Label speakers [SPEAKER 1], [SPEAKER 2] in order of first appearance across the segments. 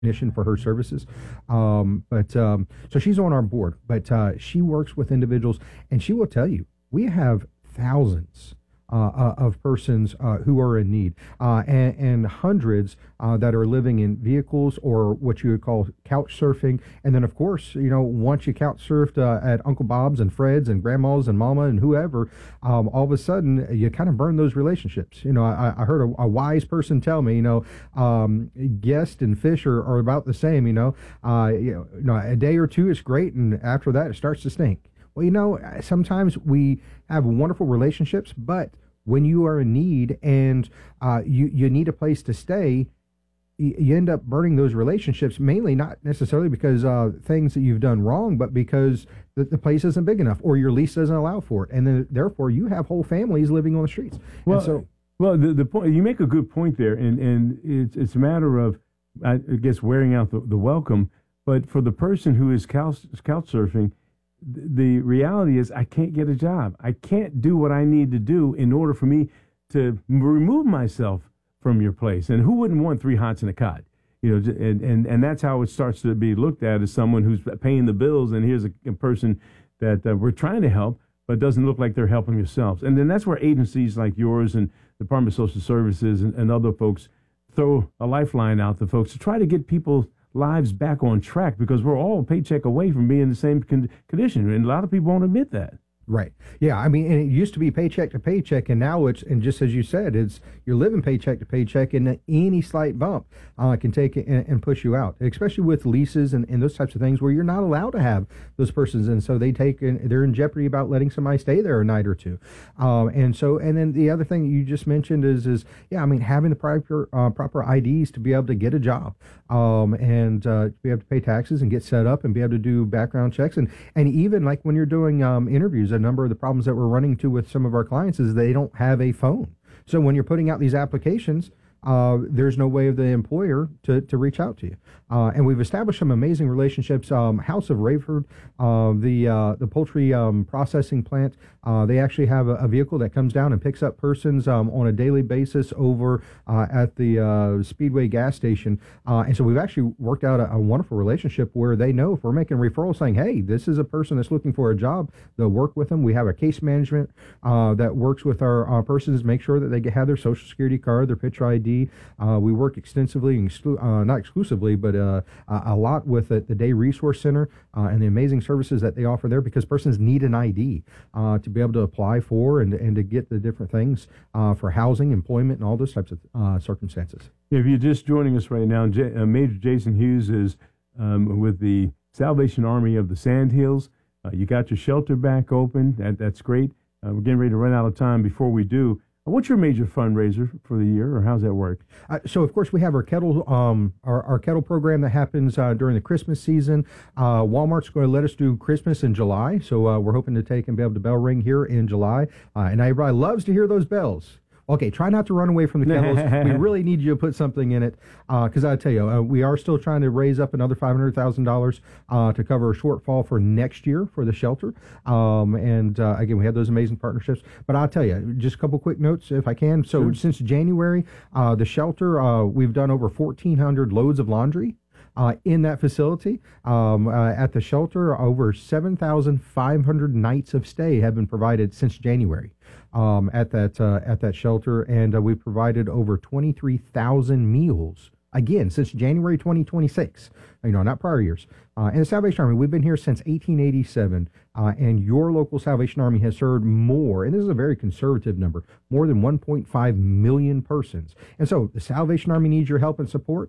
[SPEAKER 1] recognition for her services. So she's on our board, but she works with individuals, and she will tell you we have thousands of persons who are in need, and hundreds that are living in vehicles or what you would call couch surfing. And then, of course, once you couch surfed at Uncle Bob's and Fred's and Grandma's and Mama and whoever, all of a sudden you kind of burn those relationships. I heard a wise person tell me, guest and fish are about the same. A day or two is great, and after that it starts to stink. Well, sometimes we have wonderful relationships, but when you are in need and you need a place to stay, you end up burning those relationships, mainly not necessarily because things that you've done wrong, but because the place isn't big enough or your lease doesn't allow for it. And then, therefore, you have whole families living on the streets.
[SPEAKER 2] Well, the point, you make a good point there, and it's a matter of, I guess, wearing out the welcome. But for the person who is couch surfing, the reality is I can't get a job. I can't do what I need to do in order for me to remove myself from your place. And who wouldn't want 3 hots and a cot? And that's how it starts to be looked at as someone who's paying the bills. And here's a person that we're trying to help, but doesn't look like they're helping yourselves. And then that's where agencies like yours and the Department of Social Services and other folks throw a lifeline out to folks to try to get people's lives back on track, because we're all a paycheck away from being in the same condition. And a lot of people won't admit that.
[SPEAKER 1] Right. Yeah. I mean, and it used to be paycheck to paycheck, and now and just as you said, you're living paycheck to paycheck, and any slight bump can take it and push you out, especially with leases and those types of things where you're not allowed to have those persons. And so they're in jeopardy about letting somebody stay there a night or two. And then the other thing you just mentioned is having the proper IDs to be able to get a job, and to be able to pay taxes and get set up and be able to do background checks. And even like when you're doing interviews, a number of the problems that we're running into with some of our clients is they don't have a phone. So when you're putting out these applications, there's no way of the employer to reach out to you. And we've established some amazing relationships. House of Rayford, the poultry processing plant, they actually have a vehicle that comes down and picks up persons on a daily basis over at the Speedway gas station. And so we've actually worked out a wonderful relationship where they know if we're making referrals saying, hey, this is a person that's looking for a job, they'll work with them. We have a case management that works with our persons, make sure that they have their Social Security card, their picture ID. We work extensively, not exclusively, but a lot with the Day Resource Center and the amazing services that they offer there, because persons need an ID to be able to apply for and to get the different things for housing, employment, and all those types of circumstances.
[SPEAKER 2] If you're just joining us right now, Major Jason Hughes is with the Salvation Army of the Sandhills. You got your shelter back open. That's great. We're getting ready to run out of time. Before we do, what's your major fundraiser for the year, or how's that work?
[SPEAKER 1] So, of course, we have our kettle, our kettle program that happens during the Christmas season. Walmart's going to let us do Christmas in July, so we're hoping to take and be able to bell ring here in July. And everybody loves to hear those bells. Okay, try not to run away from the kettles. We really need you to put something in it, because I tell you, we are still trying to raise up another $500,000 to cover a shortfall for next year for the shelter. Again, we have those amazing partnerships. But I'll tell you, just a couple quick notes if I can. So Since January, the shelter, we've done over 1,400 loads of laundry. In that facility, at the shelter, over 7,500 nights of stay have been provided since January at that shelter, and we provided over 23,000 meals again since January 2026. Not prior years. And the Salvation Army, we've been here since 1887, and your local Salvation Army has served more, and this is a very conservative number, more than 1.5 million persons. And so the Salvation Army needs your help and support.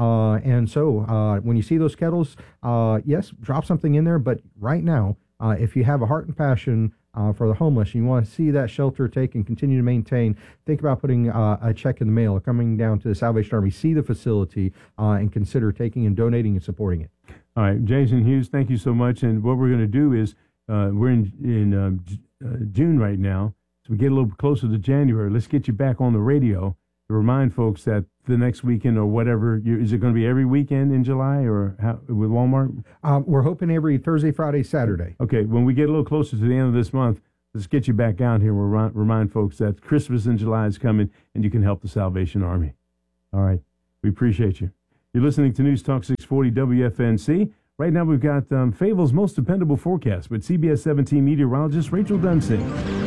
[SPEAKER 1] When you see those kettles, yes, drop something in there. But right now, if you have a heart and passion for the homeless, and you want to see that shelter take and continue to maintain, think about putting a check in the mail or coming down to the Salvation Army, see the facility, and consider taking and donating and supporting it.
[SPEAKER 2] All right, Jason Hughes, thank you so much. And what we're going to do is we're in June right now, so we get a little closer to January. Let's get you back on the radio to remind folks that the next weekend or whatever, is it going to be every weekend in July or how, with Walmart?
[SPEAKER 1] We're hoping every Thursday, Friday, Saturday.
[SPEAKER 2] Okay, when we get a little closer to the end of this month, let's get you back out here. We'll remind folks that Christmas in July is coming and you can help the Salvation Army. All right, we appreciate you. You're listening to News Talk 640 WFNC. Right now we've got Fayetteville's most dependable forecast with CBS 17 meteorologist Rachel Dunsing.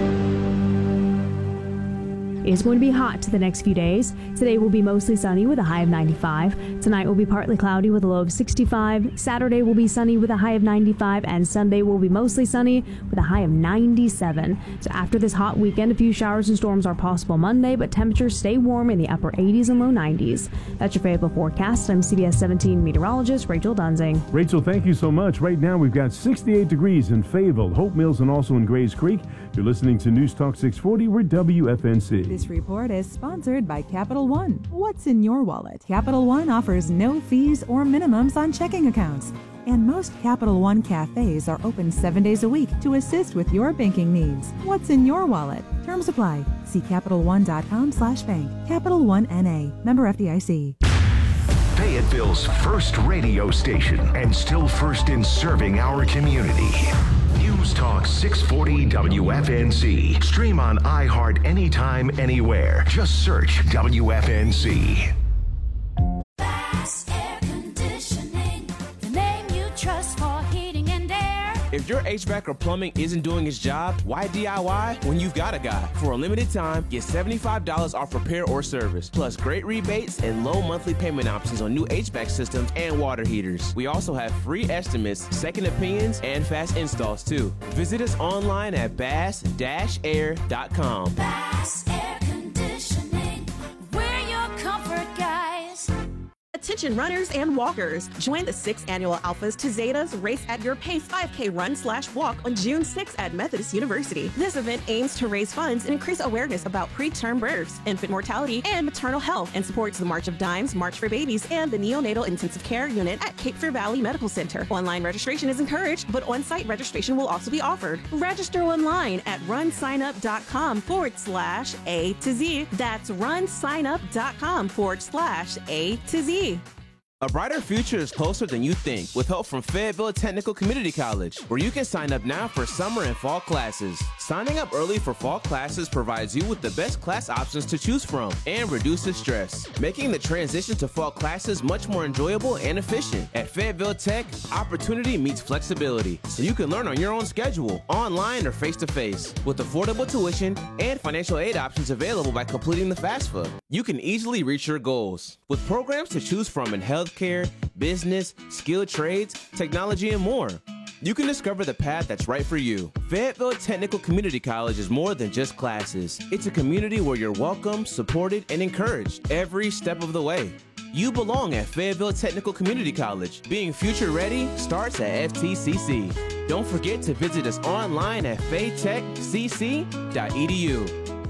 [SPEAKER 3] It is going to be hot the next few days. Today will be mostly sunny with a high of 95. Tonight will be partly cloudy with a low of 65. Saturday will be sunny with a high of 95. And Sunday will be mostly sunny with a high of 97. So after this hot weekend, a few showers and storms are possible Monday, but temperatures stay warm in the upper 80s and low 90s. That's your Fayetteville forecast. I'm CBS 17 meteorologist Rachel Dunsing.
[SPEAKER 2] Rachel, thank you so much. Right now we've got 68 degrees in Fayetteville, Hope Mills, and also in Grays Creek. You're listening to News Talk 640. We're WFNC.
[SPEAKER 4] This report is sponsored by Capital One. What's in your wallet? Capital One offers no fees or minimums on checking accounts. And most Capital One cafes are open 7 days a week to assist with your banking needs. What's in your wallet? Terms apply. See CapitalOne.com/bank. Capital One N.A. Member FDIC.
[SPEAKER 5] Fayetteville's first radio station and still first in serving our community. News Talk 640 WFNC. Stream on iHeart anytime, anywhere. Just search WFNC.
[SPEAKER 6] Bass Air Conditioning, the name you trust for heating and air.
[SPEAKER 7] If your HVAC or plumbing isn't doing its job, why DIY when you've got a guy? For a limited time, get $75 off repair or service, plus great rebates and low monthly payment options on new HVAC systems and water heaters. We also have free estimates, second opinions, and fast installs too. Visit us online at bass-air.com.
[SPEAKER 6] Bass Air Conditioning, we're your comfort guys.
[SPEAKER 8] Attention runners and walkers. Join the 6th annual Alphas to Zetas Race at Your Pace 5K Run/Walk on June 6th at Methodist University. This event aims to raise funds and increase awareness about preterm births, infant mortality, and maternal health, and supports the March of Dimes, March for Babies, and the Neonatal Intensive Care Unit at Cape Fear Valley Medical Center. Online registration is encouraged, but on-site registration will also be offered. Register online at runsignup.com/A to Z. That's runsignup.com/A to Z.
[SPEAKER 7] A brighter future is closer than you think with help from Fayetteville Technical Community College, where you can sign up now for summer and fall classes. Signing up early for fall classes provides you with the best class options to choose from and reduces stress, making the transition to fall classes much more enjoyable and efficient. At Fayetteville Tech, opportunity meets flexibility, so you can learn on your own schedule, online or face-to-face, with affordable tuition and financial aid options available by completing the FAFSA. You can easily reach your goals with programs to choose from in healthcare, business, skilled trades, technology, and more. You can discover the path that's right for you. Fayetteville Technical Community College is more than just classes. It's a community where you're welcome, supported, and encouraged every step of the way. You belong at Fayetteville Technical Community College. Being future ready starts at FTCC. Don't forget to visit us online at faytechcc.edu.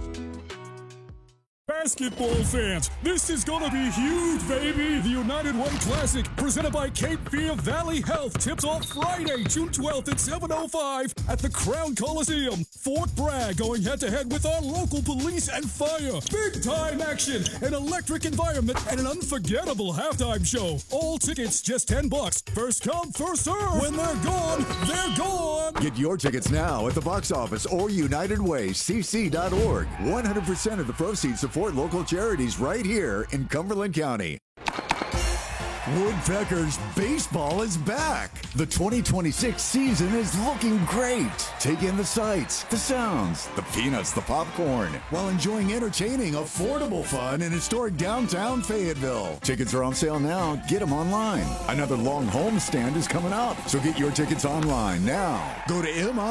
[SPEAKER 9] Basketball fans, this is gonna be huge, baby! The United Way Classic, presented by Cape Fear Valley Health, tips off Friday, June 12th at 7:05 at the Crown Coliseum. Fort Bragg going head-to-head with our local police and fire. Big-time action, an electric environment, and an unforgettable halftime show. All tickets just $10. First come, first serve. When they're gone, they're gone.
[SPEAKER 10] Get your tickets now at the box office or UnitedWayCC.org. 100% of the proceeds support local charities right here in Cumberland County. Woodpeckers baseball is back. The 2026 season is looking great. Take in the sights, the sounds, the peanuts, the popcorn, while enjoying entertaining, affordable fun in historic downtown Fayetteville. Tickets are on sale now. Get them online. Another long homestand is coming up, so get your tickets online now. Go to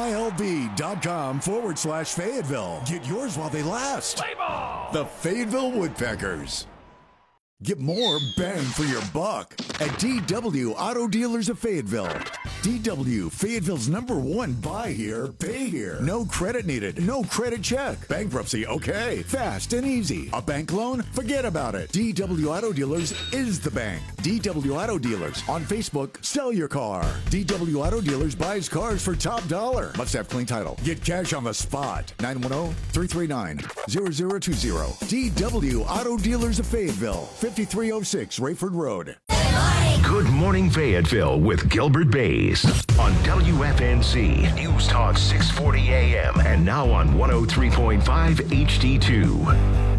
[SPEAKER 10] MILB.com/Fayetteville. Get yours while they last. Play ball! The Fayetteville Woodpeckers. Get more bang for your buck at DW Auto Dealers of Fayetteville. DW, Fayetteville's #1 buy here, pay here. No credit needed, no credit check. Bankruptcy, okay. Fast and easy. A bank loan? Forget about it. DW Auto Dealers is the bank. DW Auto Dealers. On Facebook, sell your car. DW Auto Dealers buys cars for top dollar. Must have clean title. Get cash on the spot. 910-339-0020. DW Auto Dealers of Fayetteville. 5306 Rayford Road.
[SPEAKER 5] Good Morning Fayetteville with Gilbert Bays on WFNC News Talk 640 AM and now on 103.5 HD2.